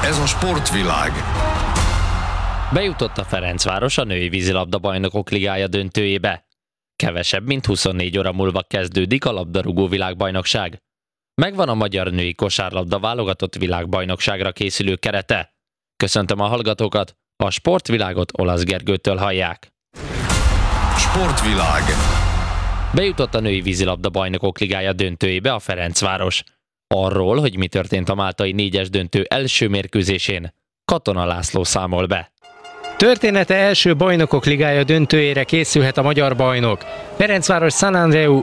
Ez a sportvilág. Bejutott a Ferencváros a női vízilabda-bajnokok ligája döntőjébe. Kevesebb, mint 24 óra múlva kezdődik a labdarúgó világbajnokság. Megvan a magyar női kosárlabda válogatott világbajnokságra készülő kerete. Köszöntöm a hallgatókat, a sportvilágot Olasz Gergőtől hallják. Sportvilág. Bejutott a női vízilabda-bajnokok ligája döntőjébe a Ferencváros. Arról, hogy mi történt a máltai 4-es döntő első mérkőzésén, Katona László számol be. Története első bajnokok ligája döntőjére készülhet a magyar bajnok. Ferencváros San Andreu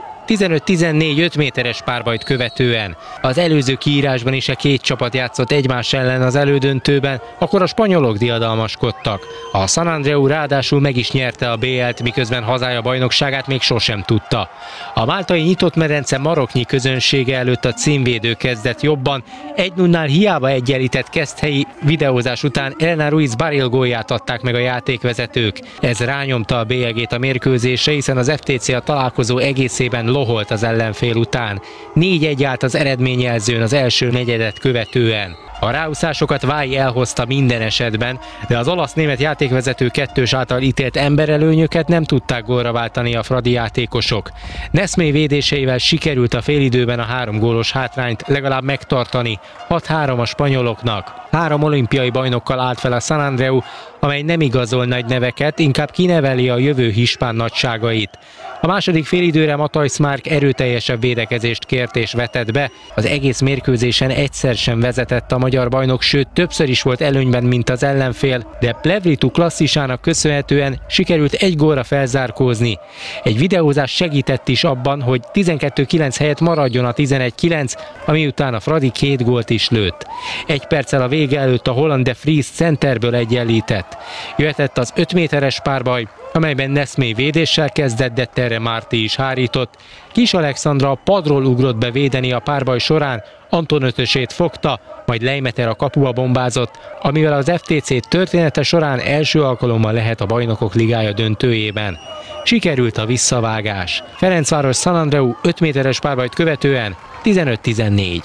15-14 5 méteres párbajt követően. Az előző kiírásban is a két csapat játszott egymás ellen az elődöntőben, akkor a spanyolok diadalmaskodtak. A San Andreu ráadásul meg is nyerte a BL-t, miközben hazája bajnokságát még sosem tudta. A máltai nyitott medence maroknyi közönsége előtt a címvédő kezdett jobban, 1-0-nál hiába egyenlített Keszthelyi videózás után Elena Ruiz Barril gólját adták meg a játékvezetők. Ez rányomta a BLG-t a mérkőzésre, hiszen az FTC a találkozó egészében loholt az ellenfél után. 4-1 állt az eredményjelzőn az első negyedet követően. A ráúszásokat Vályi elhozta minden esetben, de az olasz-német játékvezető kettős által ítélt emberelőnyöket nem tudták gólra váltani a fradi játékosok. Neszmé védéseivel sikerült a félidőben a 3 gólos hátrányt legalább megtartani, 6-3 a spanyoloknak. 3 olimpiai bajnokkal állt fel a San Andreu, amely nem igazol nagy neveket, inkább kineveli a jövő hispán nagyságait. A második félidőre Matthijs Mark erőteljesebb védekezést kért és vetett be. Az egész mérkőzésen egyszer sem vezetett a magyar bajnok, sőt többször is volt előnyben, mint az ellenfél, de Plevritu klasszisának köszönhetően sikerült 1 gólra felzárkózni. Egy videózás segített is abban, hogy 12-9 helyett maradjon a 11-9, ami után a fradi 2 gólt is lőtt. 1 perccel a vége előtt a holland de Vries centerből egyenlített. Jöhetett az 5 méteres párbaj, amelyben Neszmé védéssel kezdett, de Terre Marti is hárított. Kis Alexandra a padról ugrott be védeni a párbaj során, Anton ötösét fogta, majd Leimeter a kapuba bombázott, amivel az FTC története során első alkalommal lehet a Bajnokok Ligája döntőjében. Sikerült a visszavágás. Ferencváros San Andreu 5 méteres párbajt követően 15-14.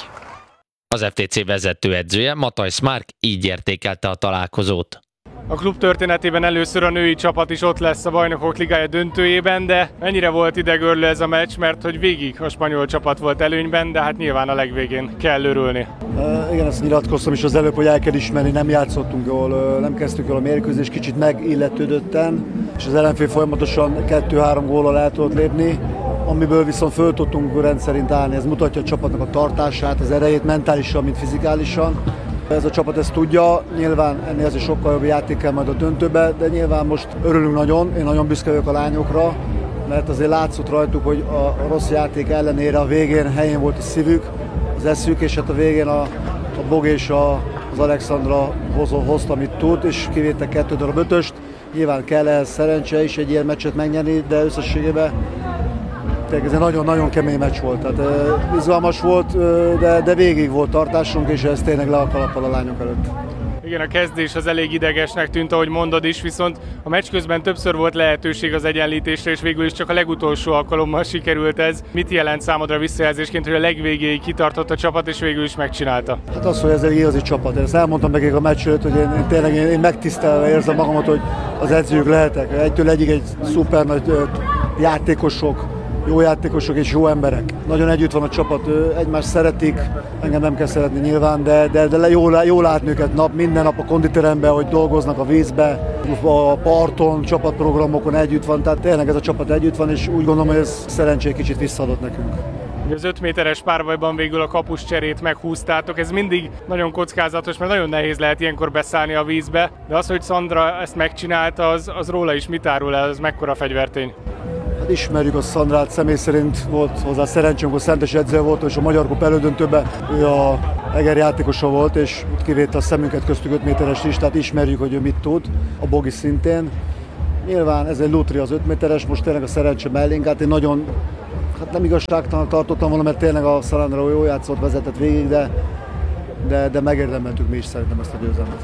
Az FTC vezetőedzője Matthijs Mark így értékelte a találkozót. A klub történetében először a női csapat is ott lesz a Bajnokok Ligája döntőjében, de mennyire volt idegörlő ez a meccs, mert hogy végig a spanyol csapat volt előnyben, de hát nyilván a legvégén kell örülni. Igen, ezt nyilatkoztam is az előbb, hogy el kell ismerni, nem játszottunk jól, nem kezdtük jól a mérkőzést, kicsit megilletődötten, és az ellenfél folyamatosan 2-3 góllal el tudott lépni, amiből viszont föl tudtunk rendszerint állni. Ez mutatja a csapatnak a tartását, az erejét mentálisan, mint fizikálisan. Ez a csapat ezt tudja, nyilván ennél azért sokkal jobb játék kell majd a döntőbe, de nyilván most örülünk nagyon, én nagyon büszke vagyok a lányokra, mert azért látszott rajtuk, hogy a rossz játék ellenére a végén helyén volt a szívük, az eszük, és hát a végén a Bog és az Alexandra hozta, amit tud, és kivétek 2 darab 5-öst. Nyilván kell ehhez szerencse is egy ilyen meccset megnyerni, de összességében ez egy nagyon-nagyon kemény meccs volt, tehát izgalmas volt, de végig volt tartásunk, és ez tényleg le a kalappal a lányok előtt. Igen, a kezdés az elég idegesnek tűnt, ahogy mondod is, viszont a meccs közben többször volt lehetőség az egyenlítésre, és végül is csak a legutolsó alkalommal sikerült ez. Mit jelent számodra visszajelzésként, hogy a legvégéig kitartott a csapat, és végül is megcsinálta? Hát az, hogy ez egy igazi csapat. Én ezt elmondtam nekik a meccs előtt, hogy én tényleg megtisztelve érzem magamat, hogy az edzők lehetek. Egytől egyig egy szuper nagy játékosok, jó játékosok és jó emberek. Nagyon együtt van a csapat, egymást szeretik, engem nem kell szeretni nyilván, de jó látni őket minden nap a konditeremben, hogy dolgoznak a vízbe, a parton, csapatprogramokon együtt van, tehát tényleg ez a csapat együtt van, és úgy gondolom, hogy ez szerencsé kicsit visszaadott nekünk. Az 5 méteres párbajban végül a kapus cserét meghúztátok, ez mindig nagyon kockázatos, mert nagyon nehéz lehet ilyenkor beszállni a vízbe, de az, hogy Szandra ezt megcsinálta, az róla is mit árul el, az mekkora fegyvertény? Hát ismerjük a Szandrát, személy szerint volt hozzá szerencsém, hogy Szentes edző volt, és a Magyar Kupa elődöntőben ő a Eger játékosa volt, és kivétte a szemünket köztük 5 méteres is, tehát ismerjük, hogy ő mit tud, a Bogi szintén. Nyilván ez egy lutri az 5 méteres, most tényleg a szerencse mellénk, hát én nagyon, nem igazságtalan tartottam volna, mert tényleg a San Andreu jó játszott, vezetett végig, de megérdemeltük mi is szerintem ezt a győzelmet.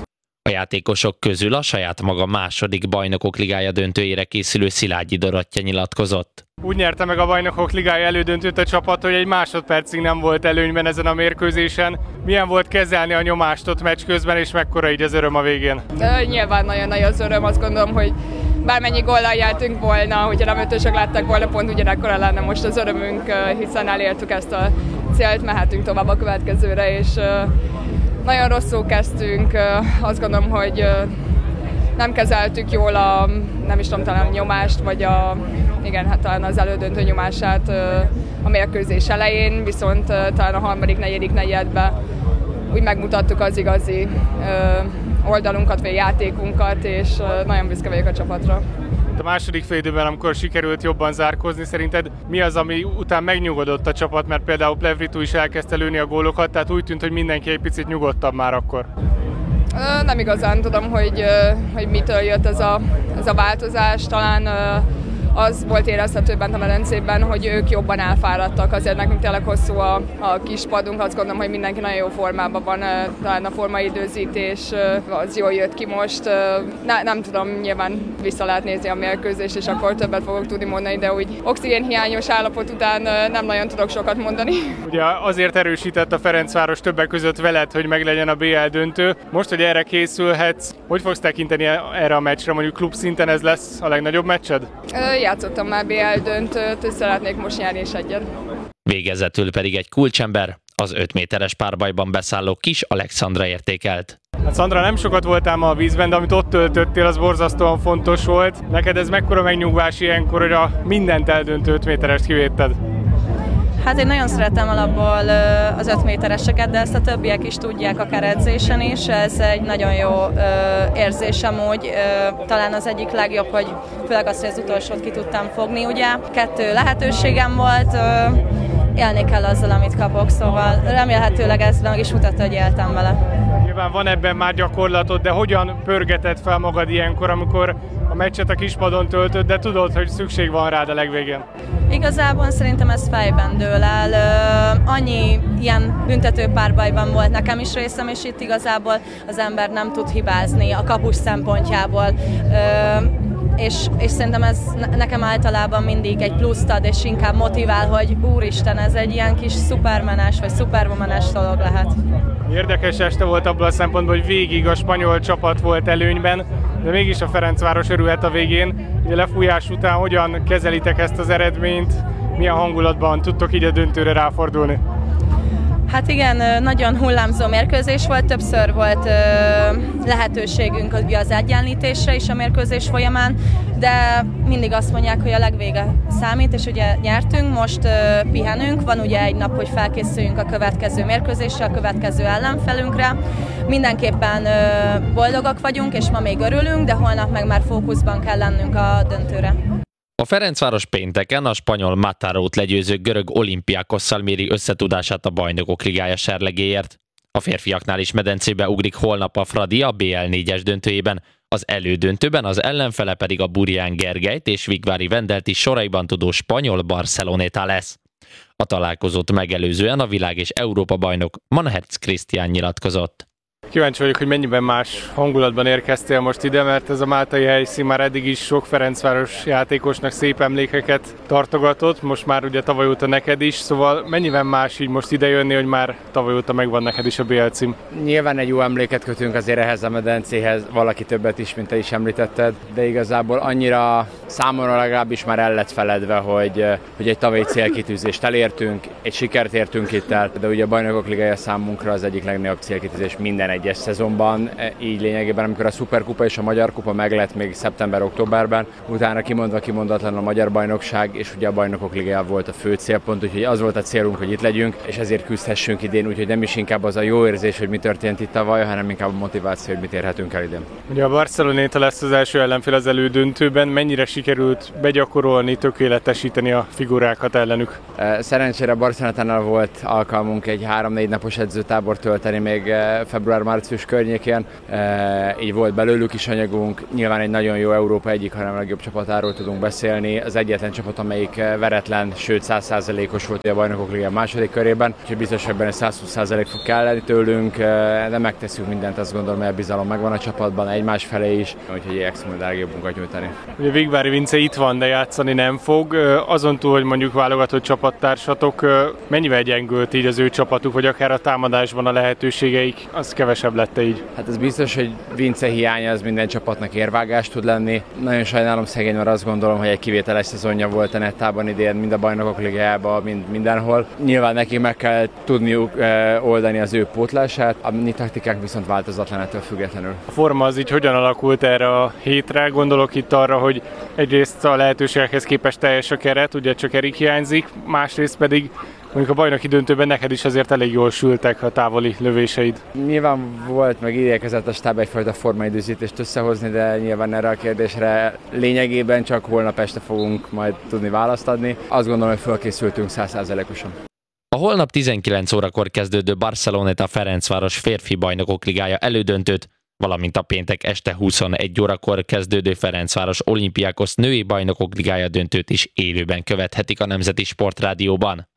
A játékosok közül a saját maga második Bajnokok Ligája döntőjére készülő Szilágyi Dorottya nyilatkozott. Úgy nyerte meg a Bajnokok Ligája elődöntőt a csapat, hogy egy másodpercig nem volt előnyben ezen a mérkőzésen. Milyen volt kezelni a nyomást ott meccs közben, és mekkora így az öröm a végén? Nyilván nagyon nagy az öröm, azt gondolom, hogy bármennyi góllal jártunk volna, hogyha nem ötösök láttak volna, pont ugyanekkora lenne most az örömünk, hiszen elértük ezt a célt, mehetünk tovább a következőre, és nagyon rosszul kezdtünk, azt gondolom, hogy nem kezeltük jól nem is tudom, talán a nyomást, vagy talán az elődöntő nyomását a mérkőzés elején, viszont talán a harmadik, negyedik negyedben úgy megmutattuk az igazi oldalunkat, vagy játékunkat, és nagyon büszke vagyok a csapatra. A második félidőben, amikor sikerült jobban zárkózni, szerinted mi az, ami után megnyugodott a csapat, mert például Plevritu is elkezdte lőni a gólokat, tehát úgy tűnt, hogy mindenki egy picit nyugodtabb már akkor. Nem igazán tudom, hogy mitől jött ez a változás, talán az volt érezhető bent a medencében, hogy ők jobban elfáradtak, azért nekünk tényleg hosszú a kispadunk, azt gondolom, hogy mindenki nagyon jó formában van, talán a formaidőzítés az jól jött ki most, nem tudom, nyilván vissza lehet nézni a mérkőzést, és akkor többet fogok tudni mondani, de úgy oxigénhiányos állapot után nem nagyon tudok sokat mondani. Ugye azért erősített a Ferencváros többek között veled, hogy meglegyen a BL döntő. Most, hogy erre készülhetsz, hogy fogsz tekinteni erre a meccsre, mondjuk klub szinten ez lesz a legnagyobb meccsed? Játszottam már BL döntőt, és szeretnék most nyerni is egyet. Végezetül pedig egy kulcsember, az 5 méteres párbajban beszálló Kis Alexandra értékelt. Hát Szandra, nem sokat voltál ma a vízben, de amit ott töltöttél, az borzasztóan fontos volt. Neked ez mekkora megnyugvás ilyenkor, hogy a mindent eldöntő 5 méterest kivédted? Hát én nagyon szeretem alapból az 5 métereseket, de ezt a többiek is tudják, akár edzésen is. Ez egy nagyon jó érzés amúgy. Talán az egyik legjobb, hogy főleg azt, hogy az utolsót ki tudtam fogni, ugye. 2 lehetőségem volt, élni kell azzal, amit kapok, szóval remélhetőleg ez meg is mutatta, hogy éltem vele. Nyilván van ebben már gyakorlatod, de hogyan pörgeted fel magad ilyenkor, amikor a meccset a kispadon töltöd, de tudod, hogy szükség van rád a legvégén? Igazából szerintem ez fejben dől el. Annyi ilyen büntető párbajban volt nekem is részem, és itt igazából az ember nem tud hibázni a kapus szempontjából. És szerintem ez nekem általában mindig egy pluszt ad, és inkább motivál, hogy úristen, ez egy ilyen kis szupermenes vagy szuperwomanes dolog lehet. Érdekes este volt abban a szempontból, hogy végig a spanyol csapat volt előnyben, de mégis a Ferencváros örülhet a végén. Ugye lefújás után hogyan kezelitek ezt az eredményt, milyen hangulatban tudtok így a döntőre ráfordulni? Hát igen, nagyon hullámzó mérkőzés volt, többször volt lehetőségünk az egyenlítésre is a mérkőzés folyamán, de mindig azt mondják, hogy a legvége számít, és ugye nyertünk, most pihenünk, van ugye egy nap, hogy felkészüljünk a következő mérkőzésre, a következő ellenfelünkre. Mindenképpen boldogak vagyunk, és ma még örülünk, de holnap meg már fókuszban kell lennünk a döntőre. A Ferencváros pénteken a spanyol Matarót legyőző görög Olympiakosszal méri összetudását a Bajnokok Ligája serlegéért. A férfiaknál is medencébe ugrik holnap a Fradi a BL 4-es döntőjében, az elődöntőben az ellenfele pedig a Burján Gergelyt és Vigvári Vendelt is soraiban tudó spanyol Barceloneta lesz. A találkozót megelőzően a világ és Európa bajnok Manhertz Krisztián nyilatkozott. Kíváncsi vagyok, hogy mennyiben más hangulatban érkeztél most ide, mert ez a máltai helyszín már eddig is sok Ferencváros játékosnak szép emlékeket tartogatott, most már ugye tavaly óta neked is, szóval mennyiben más így most ide jönni, hogy már tavaly óta megvan neked is a BL cím? Nyilván egy jó emléket kötünk azért ehhez a medencéhez, valaki többet is, mint te is említetted, de igazából annyira számomra legalábbis már el lett feledve, hogy egy tavalyi célkitűzést elértünk, egy sikert értünk itt el, de ugye a Bajnokok Ligája számunkra az egyik legnagyobb célkitűzés minden egyes szezonban, így lényegében, amikor a Szuperkupa és a Magyar Kupa meglett még szeptember-októberben, utána kimondva kimondatlan a Magyar Bajnokság, és ugye a Bajnokok Ligája volt a fő célpont, úgyhogy az volt a célunk, hogy itt legyünk, és ezért küzdhessünk idén, úgyhogy nem is inkább az a jó érzés, hogy mi történt itt tavaly, hanem inkább a motiváció, hogy mit érhetünk el idén. Ugye a Barceloneta lesz az első ellenfél az elődöntőben, mennyire sikerült begyakorolni, tökéletesíteni a figurákat ellenük? Szerencsére a Barcelonátánál volt alkalmunk egy 3-4 napos edzőtábort tölteni még február február-március környékén, így volt belőlük is anyagunk. Nyilván egy nagyon jó Európa egyik, hanem a legjobb csapatáról tudunk beszélni. Az egyetlen csapat, amelyik veretlen, sőt 100%-os volt a Bajnokok Ligája második körében, úgyhogy biztos, hogy benne 120% fog kelleni tőlünk, de megteszünk mindent, azt gondolom, hogy a bizalom megvan a csapatban, egymás felé is, úgyhogy igyekszünk a legjobbunkat nyújtani. Ugye Végvári Vince itt van, de játszani nem fog. Azon túl, hogy mondjuk válogatott csapattársatok, mennyivel gyengült így az ő csapatuk, vagy akár a támadásban a lehetőségeik, az kevesebb lett így? Hát ez biztos, hogy Vince hiánya az minden csapatnak érvágás tud lenni. Nagyon sajnálom szegény, mert azt gondolom, hogy egy kivételes szezonja volt a Nettában idén, mind a Bajnokok Ligájában, mind mindenhol. Nyilván neki meg kell tudniuk oldani az ő pótlását, a mi taktikák viszont változatlan ettől függetlenül. A forma az így hogyan alakult erre a hétre? Gondolok itt arra, hogy egyrészt a lehetőségekhez képest teljes a keret, ugye csak Erik hiányzik, másrészt pedig mondjuk a bajnoki döntőben neked is azért elég jól sültek a távoli lövéseid. Nyilván volt, meg igyekezett a stáb egyfajta formaidőzítést összehozni, de nyilván erre a kérdésre lényegében csak holnap este fogunk majd tudni választ adni. Azt gondolom, hogy felkészültünk 100%-osan. A holnap 19 órakor kezdődő Barceloneta Ferencváros férfi bajnokok ligája elődöntőt, valamint a péntek este 21 órakor kezdődő Ferencváros Olympiakos női bajnokok ligája döntőt is élőben követhetik a Nemzeti Sportrádióban.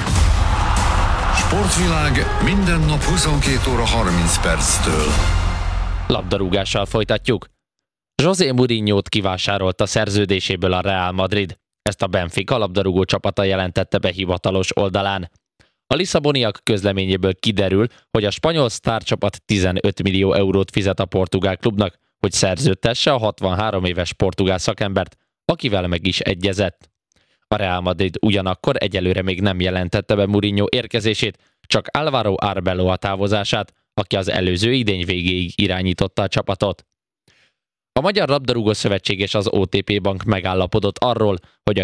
Sportvilág minden nap 22 óra 30 perctől. Labdarúgással folytatjuk. José Mourinho-t kivásárolta szerződéséből a Real Madrid. Ezt a Benfica labdarúgó csapata jelentette be hivatalos oldalán. A lisszaboniak közleményéből kiderül, hogy a spanyol sztárcsapat 15 millió eurót fizet a portugál klubnak, hogy szerződtesse a 63 éves portugál szakembert, akivel meg is egyezett. A Real Madrid ugyanakkor egyelőre még nem jelentette be Mourinho érkezését, csak Álvaro Arbeloa távozását, aki az előző idény végéig irányította a csapatot. A Magyar Labdarúgó Szövetség és az OTP Bank megállapodott arról, hogy a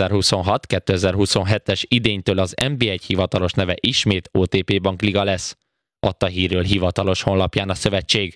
2026-2027-es idénytől az NB1 hivatalos neve ismét OTP Bank Liga lesz, adta hírről hivatalos honlapján a szövetség.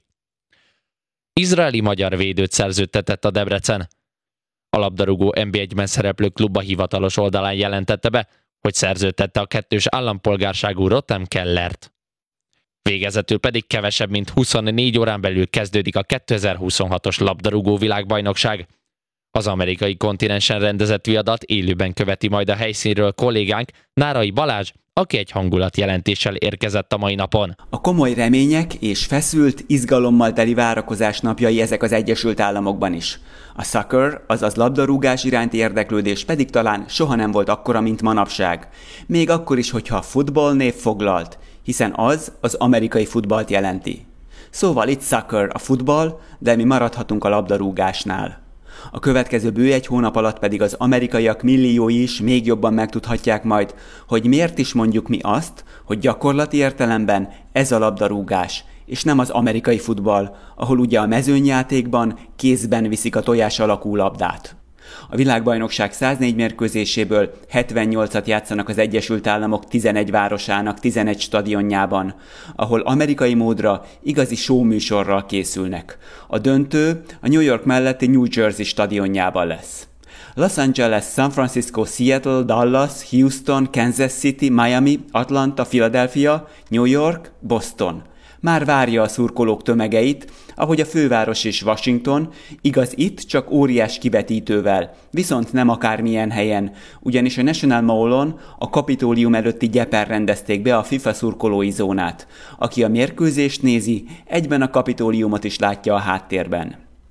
Izraeli magyar védőt szerződtetett a Debrecen. A labdarúgó NB1-ben szereplő klub a hivatalos oldalán jelentette be, hogy szerződtette a kettős állampolgárságú Rotem Kellert. Végezetül pedig kevesebb, mint 24 órán belül kezdődik a 2026-os labdarúgó világbajnokság. Az amerikai kontinensen rendezett viadat élőben követi majd a helyszínről kollégánk Nárai Balázs, aki egy hangulatjelentéssel érkezett a mai napon. A komoly remények és feszült, izgalommal teli várakozás napjai ezek az Egyesült Államokban is. A soccer, azaz labdarúgás iránti érdeklődés pedig talán soha nem volt akkora, mint manapság. Még akkor is, hogyha futball név foglalt, hiszen az amerikai futballt jelenti. Szóval itt soccer a futball, de mi maradhatunk a labdarúgásnál. A következő bő egy hónap alatt pedig az amerikaiak milliói is még jobban megtudhatják majd, hogy miért is mondjuk mi azt, hogy gyakorlati értelemben ez a labdarúgás, és nem az amerikai futball, ahol ugye a mezőnyjátékban kézben viszik a tojás alakú labdát. A világbajnokság 104 mérkőzéséből 78-at játszanak az Egyesült Államok 11 városának 11 stadionjában, ahol amerikai módra igazi show műsorral készülnek. A döntő a New York melletti New Jersey stadionjában lesz. Los Angeles, San Francisco, Seattle, Dallas, Houston, Kansas City, Miami, Atlanta, Philadelphia, New York, Boston. Már várja a szurkolók tömegeit, ahogy a főváros és Washington, igaz itt csak óriás kivetítővel, viszont nem akármilyen helyen, ugyanis a National Mall-on a Kapitólium előtti gyepen rendezték be a FIFA szurkolói zónát. Aki a mérkőzést nézi, egyben a Kapitóliumot is látja a háttérben.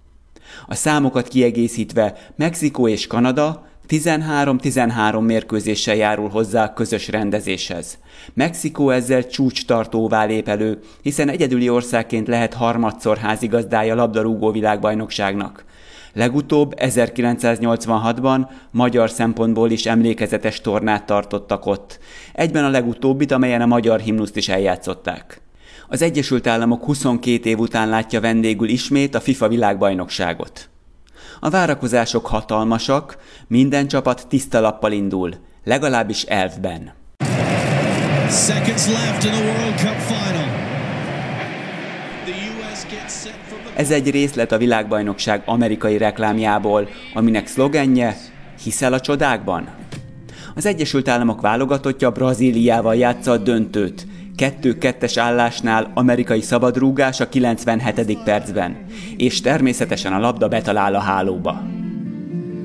A számokat kiegészítve Mexikó és Kanada 13-13 mérkőzéssel járul hozzá a közös rendezéshez. Mexikó ezzel csúcstartóvá lép elő, hiszen egyedüli országként lehet harmadszor házigazdája labdarúgó világbajnokságnak. Legutóbb 1986-ban magyar szempontból is emlékezetes tornát tartottak ott. Egyben a legutóbbit, amelyen a magyar himnuszt is eljátszották. Az Egyesült Államok 22 év után látja vendégül ismét a FIFA világbajnokságot. A várakozások hatalmasak, minden csapat tiszta lappal indul, legalábbis elvben. Ez egy részlet a világbajnokság amerikai reklámjából, aminek szlogenje "Hiszel a csodákban?". Az Egyesült Államok válogatottja Brazíliával játsza a döntőt. 2-2-es állásnál amerikai szabadrúgás a 97. percben, és természetesen a labda betalál a hálóba.